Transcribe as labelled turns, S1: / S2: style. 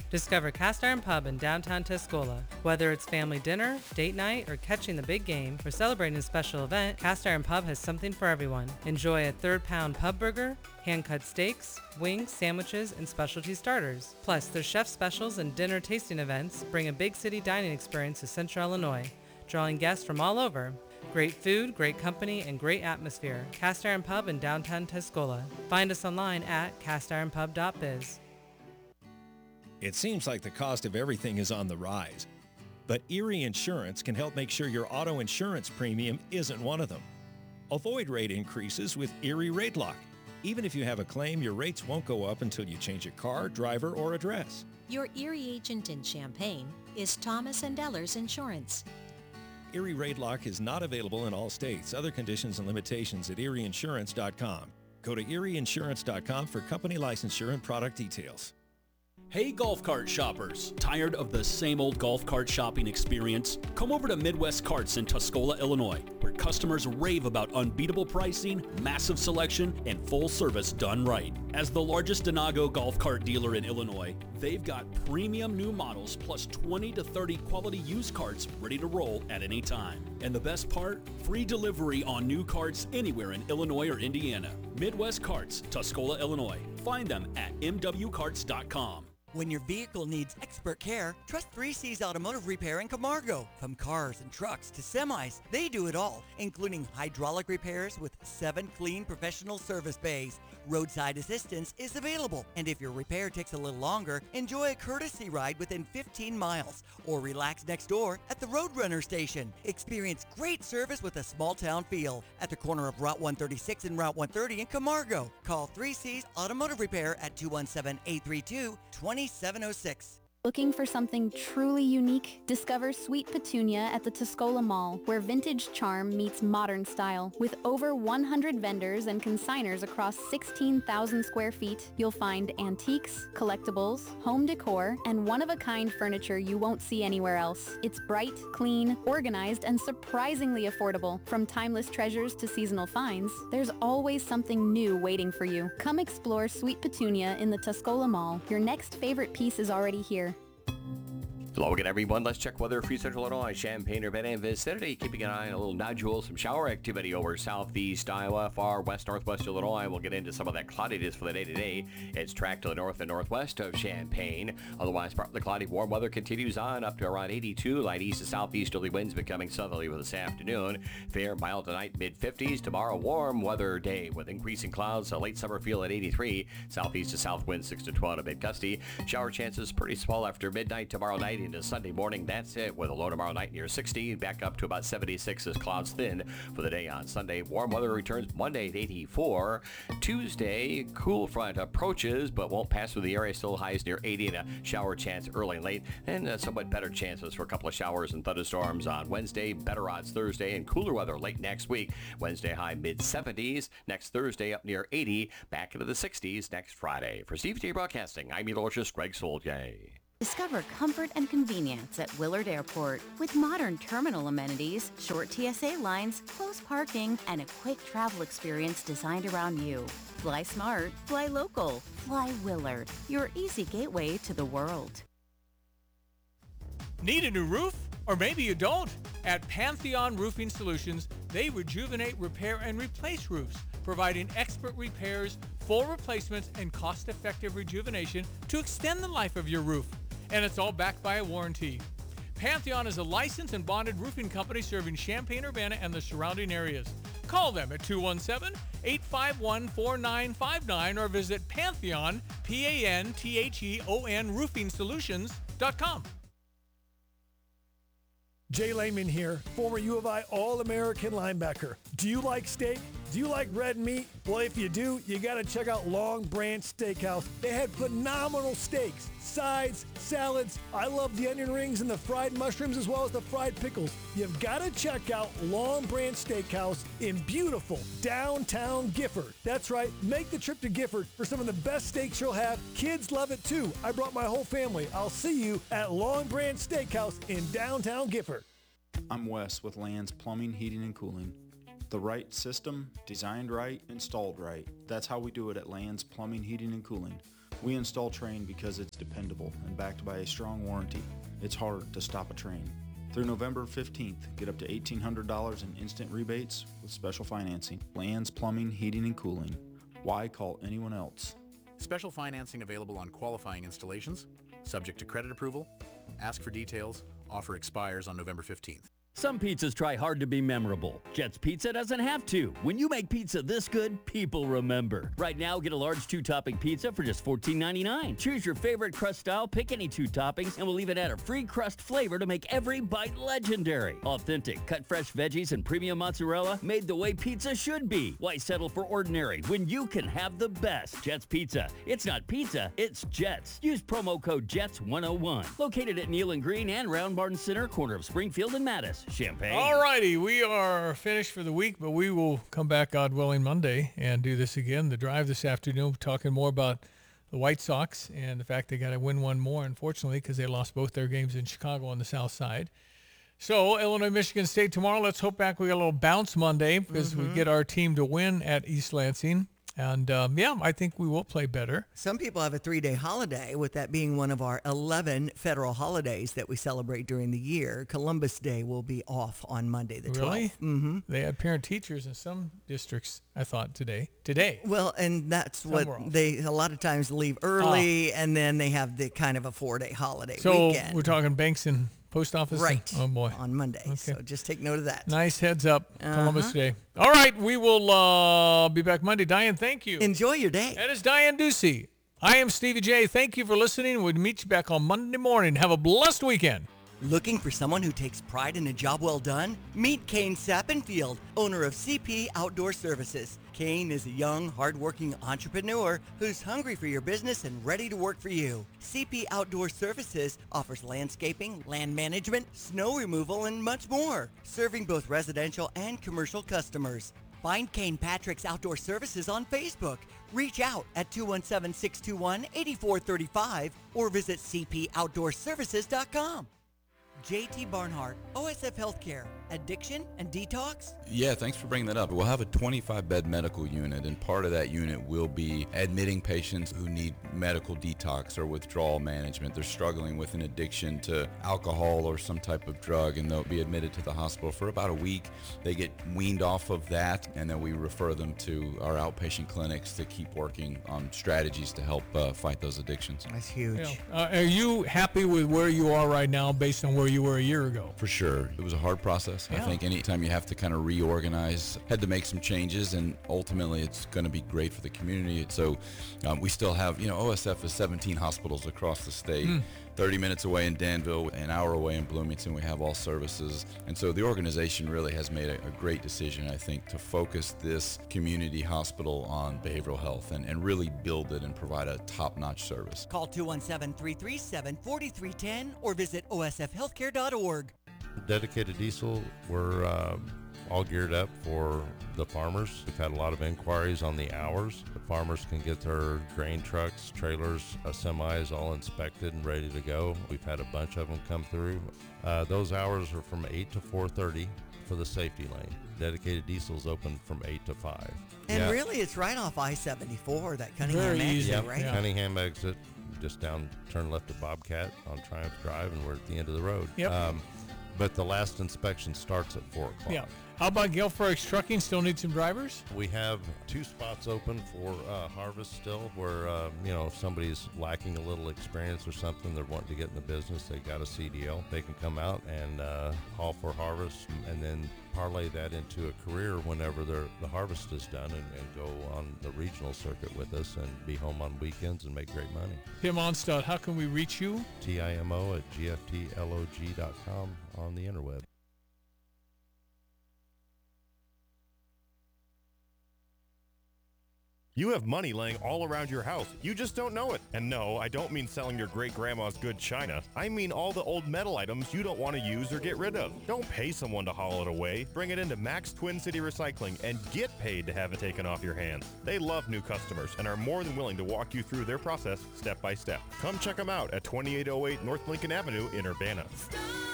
S1: Discover Cast Iron Pub in downtown Tuscola. Whether it's family dinner, date night, or catching the big game, or celebrating a special event, Cast Iron Pub has something for everyone. Enjoy a third-pound pub burger, hand-cut steaks, wings, sandwiches, and specialty starters. Plus, their chef specials and dinner tasting events bring a big city dining experience to Central Illinois, drawing guests from all over. Great food, great company, and great atmosphere. Cast Iron Pub in downtown Tuscola. Find us online at castironpub.biz.
S2: It seems like the cost of everything is on the rise, but Erie Insurance can help make sure your auto insurance premium isn't one of them. Avoid rate increases with Erie Rate Lock. Even if you have a claim, your rates won't go up until you change your car, driver, or address.
S3: Your Erie agent in Champaign is Thomas & Ellers Insurance.
S2: Erie Rate Lock is not available in all states. Other conditions and limitations at erieinsurance.com. Go to erieinsurance.com for company licensure and product details.
S4: Hey golf cart shoppers, tired of the same old golf cart shopping experience? Come over to Midwest Carts in Tuscola, Illinois, where customers rave about unbeatable pricing, massive selection, and full service done right. As the largest Denago golf cart dealer in Illinois, they've got premium new models plus 20 to 30 quality used carts ready to roll at any time. And the best part? Free delivery on new carts anywhere in Illinois or Indiana. Midwest Carts, Tuscola, Illinois. Find them at mwcarts.com.
S5: When your vehicle needs expert care, trust 3C's Automotive Repair in Camargo. From cars and trucks to semis, they do it all, including hydraulic repairs with 7 clean professional service bays. Roadside assistance is available, and if your repair takes a little longer, enjoy a courtesy ride within 15 miles or relax next door at the Roadrunner station. Experience great service with a small town feel at the corner of Route 136 and Route 130 in Camargo. Call 3C's Automotive Repair at 217-832-2706.
S6: Looking for something truly unique? Discover Sweet Petunia at the Tuscola Mall, where vintage charm meets modern style. With over 100 vendors and consigners across 16,000 square feet, you'll find antiques, collectibles, home decor, and one-of-a-kind furniture you won't see anywhere else. It's bright, clean, organized, and surprisingly affordable. From timeless treasures to seasonal finds, there's always something new waiting for you. Come explore Sweet Petunia in the Tuscola Mall. Your next favorite piece is already here.
S7: Hello again, everyone. Let's check weather for Central Illinois, Champaign, Urbana, and vicinity. Keeping an eye on a little nodule, some shower activity over southeast Iowa, far west, northwest Illinois. We'll get into some of that cloudiness for the day today. It's tracked to the north and northwest of Champaign. Otherwise, partly cloudy, warm weather continues on up to around 82. Light east to southeasterly winds becoming southerly with this afternoon. Fair, mild tonight, mid-50s. Tomorrow, warm weather day with increasing clouds. A late summer feel at 83. Southeast to south winds 6 to 12 a bit gusty. Shower chances pretty small after midnight tomorrow night into Sunday morning. That's it, with a low tomorrow night near 60, back up to about 76 as clouds thin for the day on Sunday. Warm weather returns Monday at 84. Tuesday, cool front approaches but won't pass through the area. Still highs near 80 and a shower chance early and late, and somewhat better chances for a couple of showers and thunderstorms on Wednesday. Better odds Thursday, and cooler weather late next week. Wednesday high mid-70s. Next Thursday up near 80. Back into the 60s next Friday. For CVT Broadcasting, I'm meteorologist Greg Soldier.
S8: Discover comfort and convenience at Willard Airport with modern terminal amenities, short TSA lines, close parking, and a quick travel experience designed around you. Fly smart, fly local, fly Willard, your easy gateway to the world.
S9: Need a new roof? Or maybe you don't. At Pantheon Roofing Solutions, they rejuvenate, repair, and replace roofs, providing expert repairs, full replacements, and cost-effective rejuvenation to extend the life of your roof. And it's all backed by a warranty. Pantheon is a licensed and bonded roofing company serving Champaign-Urbana and the surrounding areas. Call them at 217-851-4959 or visit Pantheon, Pantheon roofingsolutions.com.
S10: Jay Lehman here, former U of I All-American linebacker. Do you like steak? Do you like red meat? Well, if you do, you got to check out Long Branch Steakhouse. They had phenomenal steaks, sides, salads. I love the onion rings and the fried mushrooms as well as the fried pickles. You've got to check out Long Branch Steakhouse in beautiful downtown Gifford. That's right, make the trip to Gifford for some of the best steaks you'll have. Kids love it too. I brought my whole family. I'll see you at Long Branch Steakhouse in downtown Gifford.
S11: I'm Wes with Land's Plumbing, Heating, and Cooling. The right system, designed right, installed right. That's how we do it at Land's Plumbing, Heating, and Cooling. We install Train because it's dependable and backed by a strong warranty. It's hard to stop a train. Through November 15th, get up to $1,800 in instant rebates with special financing. Lands Plumbing, Heating, and Cooling. Why call anyone else?
S12: Special financing available on qualifying installations, subject to credit approval. Ask for details. Offer expires on November 15th.
S13: Some pizzas try hard to be memorable. Jets Pizza doesn't have to. When you make pizza this good, people remember. Right now, get a large 2-topping pizza for just $14.99. Choose your favorite crust style, pick any 2 toppings, and we'll even add a free crust flavor to make every bite legendary. Authentic, cut fresh veggies and premium mozzarella made the way pizza should be. Why settle for ordinary when you can have the best? Jets Pizza. It's not pizza, it's Jets. Use promo code JETS101. Located at Neal and Green and Round Barn Center, corner of Springfield and Mattis. Champaign.
S9: All righty, we are finished for the week, but we will come back, God willing, Monday and do this again. The drive this afternoon, talking more about the White Sox and the fact they got to win one more, unfortunately, because they lost both their games in Chicago on the south side. So Illinois, Michigan State tomorrow. Let's hope back we got a little bounce Monday because we get our team to win at East Lansing. And, I think we will play better.
S5: Some people have a 3-day holiday, with that being one of our 11 federal holidays that we celebrate during the year. Columbus Day will be off on Monday the 12th.
S9: Really?
S5: Mm-hmm.
S9: They had parent-teachers in some districts, I thought, today.
S5: Well, and that's what they a lot of times leave early, and then they have the kind of a 4-day holiday weekend.
S9: So we're talking Banks and Post Office?
S5: Right.
S9: Oh, boy.
S5: On Monday. Okay. So just take note of that.
S9: Nice heads up, Columbus Day. All right, we will be back Monday. Diane, thank you.
S5: Enjoy your day.
S9: That is Diane Ducey. I am Stevie J. Thank you for listening. We'll meet you back on Monday morning. Have a blessed weekend.
S5: Looking for someone who takes pride in a job well done? Meet Kane Sappenfield, owner of CP Outdoor Services. Kane is a young, hardworking entrepreneur who's hungry for your business and ready to work for you. CP Outdoor Services offers landscaping, land management, snow removal, and much more, serving both residential and commercial customers. Find Kane Patrick's Outdoor Services on Facebook. Reach out at 217-621-8435 or visit cpoutdoorservices.com. JT Barnhart, OSF Healthcare, addiction and detox?
S14: Yeah, thanks for bringing that up. We'll have a 25-bed medical unit, and part of that unit will be admitting patients who need medical detox or withdrawal management. They're struggling with an addiction to alcohol or some type of drug, and they'll be admitted to the hospital for about a week. They get weaned off of that, and then we refer them to our outpatient clinics to keep working on strategies to help fight those addictions.
S5: That's huge.
S9: Yeah. Are you happy with where you are right now based on where you were a year ago?
S14: For sure. It was a hard process. Yeah. I think anytime you have to kind of reorganize, had to make some changes, and ultimately it's going to be great for the community. So we still have, OSF is 17 hospitals across the state. 30 minutes away in Danville, an hour away in Bloomington, we have all services. And so the organization really has made a great decision, I think, to focus this community hospital on behavioral health and really build it and provide a top-notch service.
S5: Call 217-337-4310 or visit osfhealthcare.org.
S15: Dedicated Diesel, we're all geared up for the farmers. We've had a lot of inquiries on the hours. The farmers can get their grain trucks, trailers, semis all inspected and ready to go. We've had a bunch of them come through. Those hours are from 8 to 4:30 for the safety lane. Dedicated Diesel's open from 8 to 5.
S5: And really, it's right off I-74, that Cunningham exit, right?
S15: Yeah. Cunningham exit, just down, turn left at Bobcat on Triumph Drive, and we're at the end of the road.
S9: Yep.
S15: But the last inspection starts at 4 o'clock.
S9: Yeah. How about Gilfrex Trucking? Still need some drivers?
S15: We have 2 spots open for harvest still, where if somebody's lacking a little experience or something, they're wanting to get in the business, they got a CDL, they can come out and haul for harvest, and then parlay that into a career whenever the harvest is done, and go on the regional circuit with us and be home on weekends and make great money.
S9: Tim Onstad, how can we reach you?
S15: TIMO@gftlog.com on the interweb.
S16: You have money laying all around your house. You just don't know it. And no, I don't mean selling your great-grandma's good china. I mean all the old metal items you don't want to use or get rid of. Don't pay someone to haul it away. Bring it into Max Twin City Recycling and get paid to have it taken off your hands. They love new customers and are more than willing to walk you through their process step by step. Come check them out at 2808 North Lincoln Avenue in Urbana.